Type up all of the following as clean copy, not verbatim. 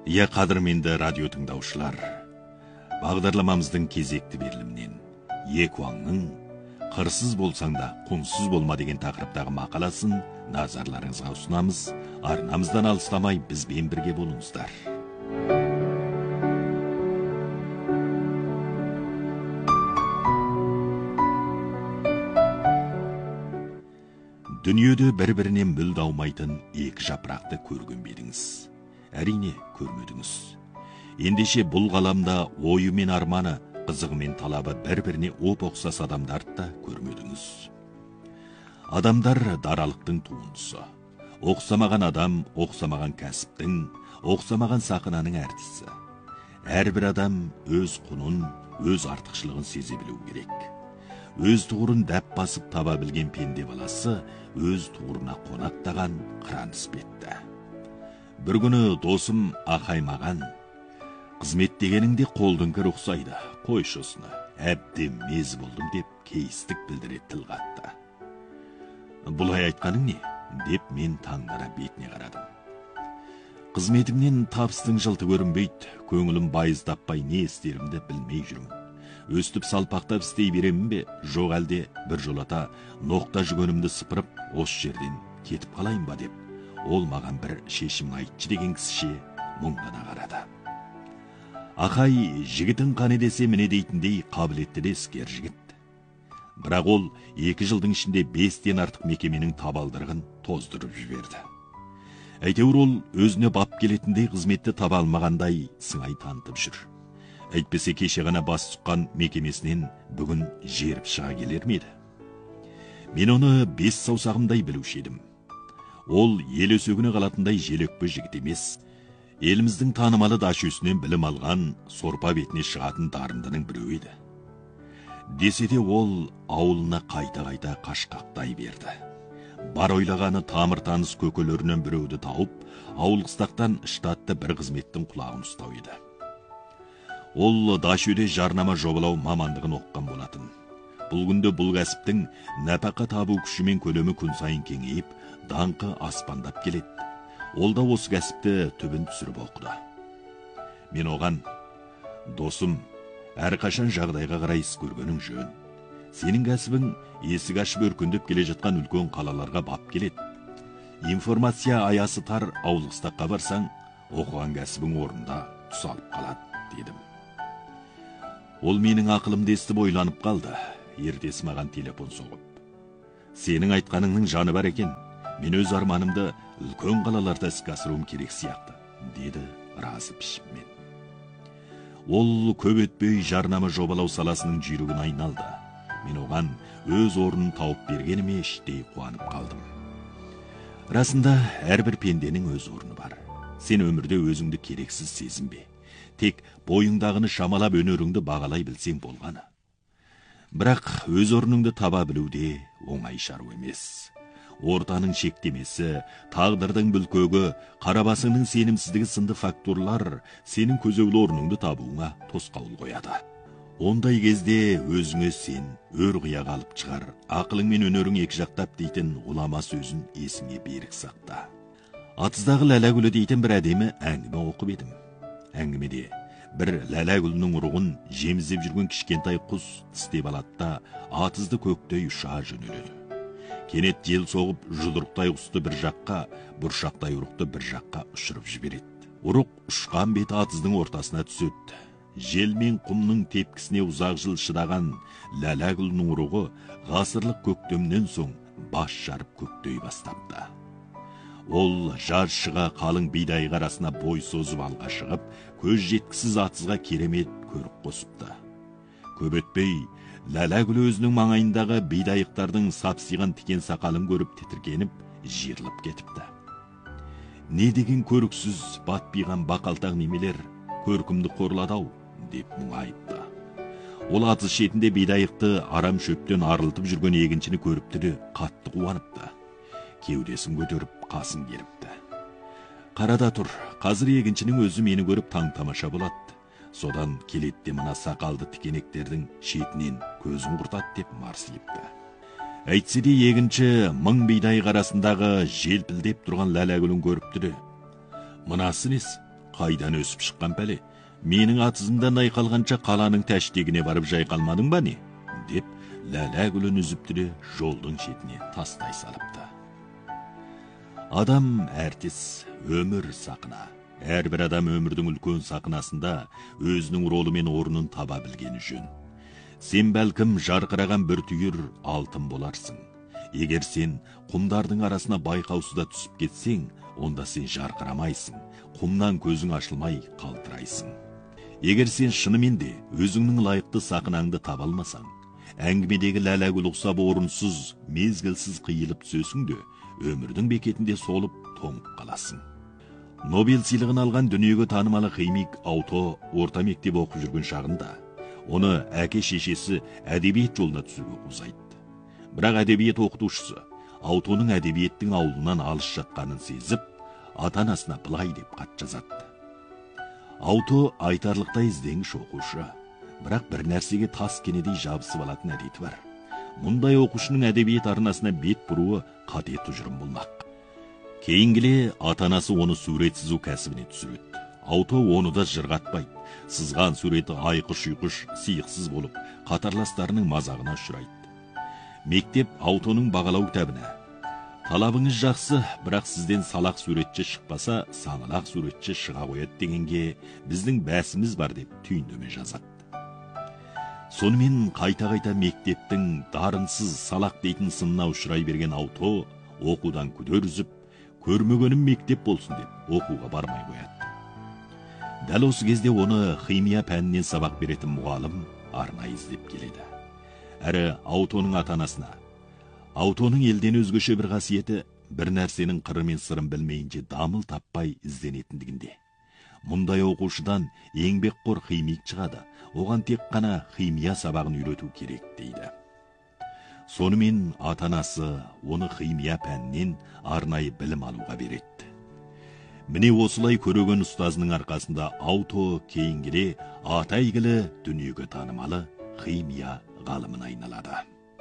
Иә, қадірменді радио тыңдаушылар, бағдарламамыздың кезекті берілімнен Екуаңның «Қырсыз болсаң да құнсыз болма» деген тақырыптағы мақаласын назарларыңызға ұсынамыз. Арнамыздан алыстамай бізбен бірге болыңыздар. Дүниеде бір-бірінен мүлде аумайтын екі жапырақты көрген бе едіңіз? Әрине, көрмедіңіз. Ендеше бұл ғаламда ойы мен арманы, қызығы мен талабы бір-біріне оп-оқсас адамдарды да көрмедіңіз. Адамдар даралықтың туындысы. Оқсамаған адам, оқсамаған кәсіптің, оқсамаған сақынаның әртісі. Әрбір адам өз құнын, өз артықшылығын сезе білу керек. Өз тұғырын дәп басып таба білген пенде баласы өз тұғырына қонақтаған қыран іспетті. Бір күні досым Ақай маған: «Қызмет дегеніңде қолдыңқыр ұқсайды, қойшы осыны, әбден мез болдым» деп кейістік білдіре тіл қатты. «Бұлай айтқаның не?» деп мен таңдара бетіне қарадым. Қызметімнен табыстың жылты көрінбейді, көңілім байыз таппай не істерімді білмей жүрмін. Өстіп салпақтап істей беремін бе, жоқ әлде бір жолата ноқта жүгенімді сыпырып, осы жерден кетіп қалайын ба деп, ол маған бір шешім айтшы деген кісіше мұңдана қарады. Ақай жігітін қане десе міне дейтіндей қабілетті де іскер жігіт. Бірақ ол 2 жылдың ішінде 5-тен артық мекеменің табалдырығын тоздырып жіберді. Әйтеуір ол өзіне бап келетіндей қызметті таба алмағандай сыңай танытып жүр. Әйтпесе кеше ғана бас сұққан мекемесінен бүгін жеріп шыға келер ме еді? Мен оны 5 саусағымдай білуші едім. Ол ел өсегіне қалатындай желөкпе жігіт емес. Еліміздің танымалы дашөсінен білім алған, сорпа бетіне шығатын дарындының біреуі еді. Десе де ол ауылына қайта-қайта қашқақтай берді. Бар ойлағаны тамыр таныс көкелерінен біреуді тауып, ауыл қыстақтан штатты бір қызметтің құлағын ұстау еді. Ол дашөде жарнама жобалау мамандығын оққан болатын. Бұл күнде бұл кәсіптің нәпақа табу күші мен көлемі күн сайын кеңейіп, даңқы аспандап келеді. Ол да осы кәсіпті түбін түсіріп оқыды. Мен оған: «Досым, әрқашан жағдайға қарай іс көргенің жөн. Сенің кәсібің есік ашып өркендеп келе жатқан үлкен қалаларға бап келеді. Информация аясы тар ауыл қыстаққа барсаң, оқыған кәсібің орнында тұсалып қалады» дедім. Ол менің ақылымды естіп ойланып қалды. Ертесі маған телефон соғып: «Сенің айтқаныңның жаны бар екен. Мен өз арманымды үлкен қалаларда іске асыруым керек сияқты» деді разы пішінмен. Ол көп өтпей жарнама жобалау саласының жүйрігін айналды. Мен оған өз орнын тауып бергеніме іштей қуанып қалдым. Расында әрбір пенденің өз орны бар. Сен өмірде өзіңді керексіз сезінбе. Тек бойыңдағыны шамалап өнеріңді бағалай білсең болғаны. Бірақ өз орныңды таба білуде оңай шаруа емес. Ортаның шектемесі, тағдырдың бүлкөгі, қарабасыңның сенімсіздігі сынды факторлар сенің көзеулі орныңды табуыңа тосқауыл қояды. Ондай кезде өзіңе сен өр қияға алып шығар, ақылың мен өнерің екі жақтап дейтін ғұлама сөзін есіңе берік сақта. Атыздағы ләләгүлі дейтін бір әдемі әңгіме оқып едім. Әңгімеде бір ләләгүлінің ұрығын жемізеп жүрген кішкентай құс тістеп алады да атызды көктей ұша жөнеледі. Кенет жел соғып, жұдырықтай құсты бір жаққа, бұршақтай ұрықты бір жаққа ұшырып жібереді. Ұрық ұшқан беті атыздың ортасына түседі. Жел мен құмның тепкісіне ұзақ жыл шыдаған ләләгүлінің ұрығы ғасырлық көктемнен соң бас жарып көктей бастапты. Ол жаз шыға қалың бидайық арасына бой созып алға шығып, көз жеткісіз атызға керемет көріп қосыпты. Көп өтпей, ләләгүл өзінің маңайындағы бидайықтардың сапсиған тикен сақалын көріп тітіркеніп, жиырылып кетіпті. «Не деген көріксіз батпиған бақалтақ немелер көркімді қорлады-ау» деп мұңайыпты. Ол атыз шетінде бидайықты арам шөптен арылтып жүрген егіншіні көріпті де қатты қуаныпты. Кеудесін көтеріп қасын керіпті. «Қарада тұр, қазір егіншінің өзі мені көріп таң-тамаша болады. Содан келетте мына сақалды тікенектердің шетінен көзін құртады» деп марсиыпты. Әйтсе де егінші мың бидайық арасындағы желпілдеп тұрған ләләгүлін көріпті де: «Мынасы несі? қайдан өсіп шыққан пәле? Менің атызымдан айқалғанша қаланың тәштегіне барып жайқалмадың ба не? Деп ләлә гүлін үзіпті де жолдың шетіне тастай салыпты. Адам әртіс, өмір сақына. Әрбір адам өмірдің үлкен сақынасында өзінің ролы мен орнын таба білгені жөн. Сен бәлкім жарқыраған бір түйір алтын боларсың. Егер сен құмдардың арасына байқаусызда түсіп кетсең, онда сен жарқырамайсың, құмнан көзің ашылмай қалтырайсың. Егер сен шынымен де өзіңнің лайықты сақынаңды таба алмасаң, әңгімедегі ләләгүл ұқсап орынсыз, мезгілсіз қиылып түсесің де, өмірдің бекетінде солып тоңып қаласың. Нобель сыйлығын алған дүниеге танымалы химик Ауто орта мектеп оқып жүрген шағында, оны әке шешесі әдебиет жолына түсуге қозғайды. Бірақ әдебиет оқытушысы Аутоның әдебиеттің ауылынан алыс жатқанын сезіп, ата-анасына былай деп хат жазады. Ауто айтарлықтай ізденгіш оқушы, бірақ бір нәрсеге тас кенедей жабысып алатын әдеті бар. Мұндай оқушының әдебиет арнасына бет бұруы қате тұжырым болмақ. Кейінгіле ата-анасы оны сурет сызу кәсібіне түсіреді. Ауто оны да жырғатпайды. Сызған суреті айқыш-ұйқыш, сиықсыз болып, қатарластарының мазағына ұшырайды. Мектеп Аутоның бағалау кітабына: талабыңыз жақсы, бірақ сізден салақ суретші шықпаса, саңылақ суретші шыға қояды дегенге біздің бәсіміз бар деп түйіндеме жазады. Сонымен қайта-қайта мектептің дарынсыз салақ дейтін сынына ұшырай берген Ауто оқудан күдер үзіп, көрмегенім мектеп болсын деп оқуға бармай қояды. Дәл осы кезде оны химия пәнінен сабақ беретін мұғалім арнайы іздеп келеді. Әрі Аутоның ата-анасына: Аутоның елден өзгеше бір қасиеті, бір нәрсенің қыры мен сырын білмейінше дамыл таппай ізденетіндігінде. Мұндай оқушыдан еңбекқор химик шығады, оған тек қана химия сабағын үйрету керек дейді. Сонымен ата-анасы оны химия пәнінен арнайы білім алуға береді. Міне осылай көреген ұстазының арқасында Ауто кейінгіле аты әйгілі, дүниеге танымалы химия ғалымына айналады.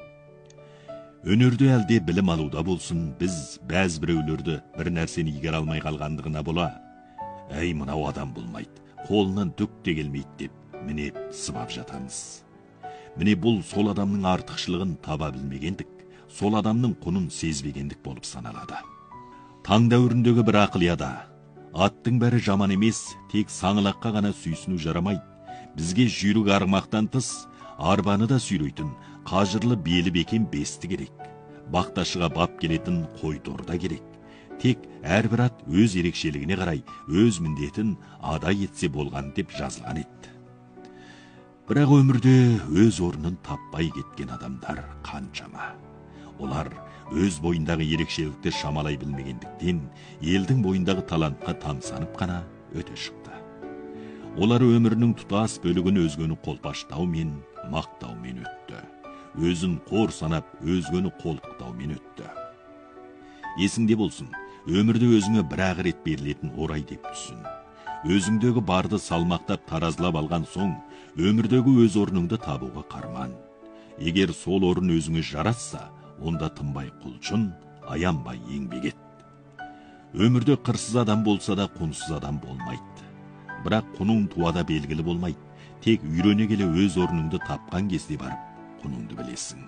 Өнерде әлде білім алуда болсын, біз бәз біреулерді бір нәрсені игере алмай қалғандығына бола: әй, мынау адам болмайды, қолынан түк те келмейді деп міне сыбап жатамыз. Міне бұл сол адамның артықшылығын таба білмегендік, сол адамның құнын сезбегендік болып саналады. Таң дәуіріндегі бір ақылияда: аттың бәрі жаман емес, тек саңылаққа ғана сүйсіну жарамайды. Бізге жүйрік арғымақтан тыс, арбаны да сүйрейтін қажырлы белі бекен бесті керек. Бақташыға бап келетін қой торда керек. Тек әрбір ат өз ерекшелігіне қарай өз міндетін адай етсе болған деп жазылған еді. Бірақ өмірде өз орнын таппай кеткен адамдар қаншама. Олар өз бойындағы ерекшелікті шамалай білмегендіктен елдің бойындағы талантқа тамсанып қана өте шықты. Олар өмірінің тұтас бөлігін өзгені қолпаштаумен, мақтаумен өтті. Өзін қор санап, өзгені қолтықтаумен өтті. Есіңде болсын, өмірде өзіңе бір-ақ рет берілетін орай деп түсін. Өзіңдегі барды салмақтап таразылап алған соң, өмірдегі өз орныңды табуға қарман. Егер сол орын өзіңе жарасса, онда тынбай құлшын, аянбай еңбек ет. Өмірде қырсыз адам болса да құнсыз адам болмайды. Бірақ құның туада белгілі болмайды. Тек үйрене келе өз орныңды тапқан кезде барып, құныңды білесің.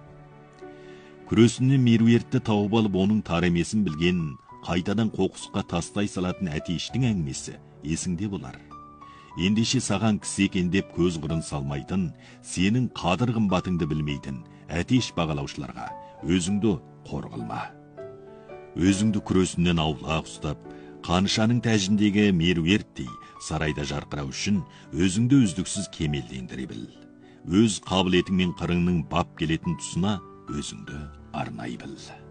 Күресінен меруертті тауып алып, оның тар емесін білген, қайтадан қоқысқа тастай салатын Әтештің әңгімесі есіңде болар. Ендеше саған кісі екен деп көз қырын салмайтын, сенің қадір қымбатыңды білмейтін Әтеш бағалаушыларға өзіңді қор қылма. Өзіңді күресінен аулақ ұстап, қаншаның тәжіндегі меруерттей сарайда жарқырау үшін өзіңді үздіксіз кемелдендіре біл. Өз қабілетің мен қырыңның бап келетін тұсына өзіңді арнай біл.